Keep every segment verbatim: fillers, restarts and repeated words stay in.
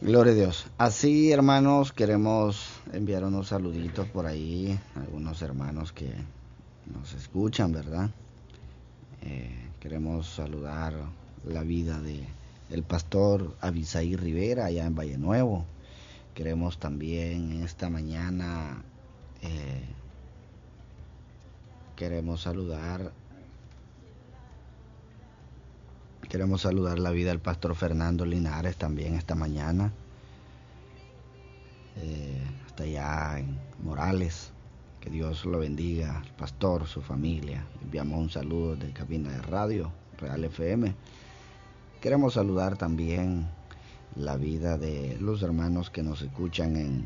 Gloria a Dios. Así, hermanos, queremos enviar unos saluditos por ahí, algunos hermanos que nos escuchan, ¿verdad? Eh, queremos saludar la vida de el pastor Abisaí Rivera allá en Valle Nuevo. Queremos también en esta mañana eh, queremos saludar queremos saludar la vida del pastor Fernando Linares también esta mañana. Eh, hasta allá en Morales, que Dios lo bendiga, el pastor, su familia. Enviamos un saludo de cabina de radio Real F M. Queremos saludar también la vida de los hermanos que nos escuchan en,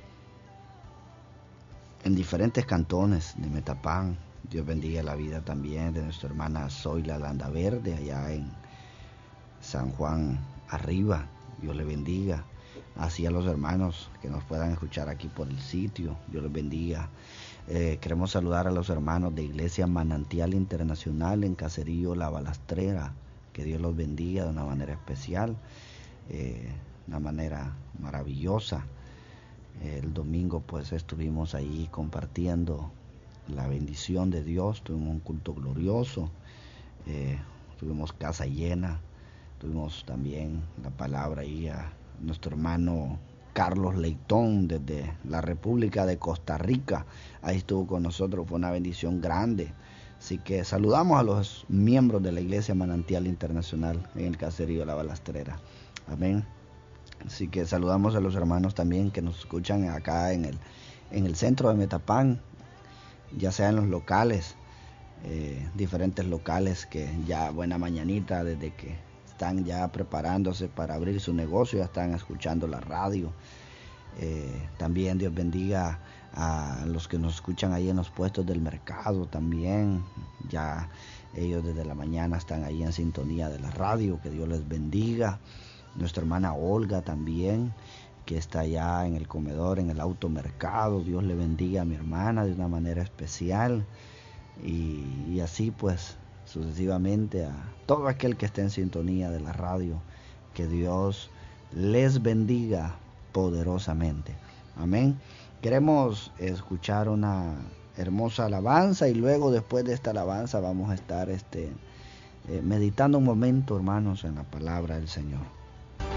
en diferentes cantones de Metapán. Dios bendiga la vida también de nuestra hermana Zoila Landaverde allá en San Juan Arriba. Dios le bendiga. Así a los hermanos que nos puedan escuchar aquí por el sitio, Dios les bendiga. Eh, queremos saludar a los hermanos de Iglesia Manantial Internacional en Caserío La Balastrera, que Dios los bendiga de una manera especial, eh, una manera maravillosa. Eh, el domingo pues estuvimos ahí compartiendo la bendición de Dios, tuvimos un culto glorioso, eh, tuvimos casa llena, tuvimos también la palabra ahí a nuestro hermano Carlos Leitón desde la República de Costa Rica. Ahí estuvo con nosotros, fue una bendición grande. Así que saludamos a los miembros de la Iglesia Manantial Internacional en el Caserío La Balastrera. Amén. Así que saludamos a los hermanos también que nos escuchan acá en el, en el centro de Metapán, ya sea en los locales, eh, diferentes locales que ya buena mañanita desde que están ya preparándose para abrir su negocio, ya están escuchando la radio. Eh, también Dios bendiga a los que nos escuchan ahí en los puestos del mercado también. Ya ellos desde la mañana están ahí en sintonía de la radio, que Dios les bendiga. Nuestra hermana Olga también, que está allá en el comedor, en el automercado. Dios le bendiga a mi hermana de una manera especial. Y, y así pues sucesivamente a todo aquel que esté en sintonía de la radio, que Dios les bendiga poderosamente. Amén. Queremos escuchar una hermosa alabanza y luego después de esta alabanza vamos a estar este, eh, meditando un momento, hermanos, en la palabra del Señor.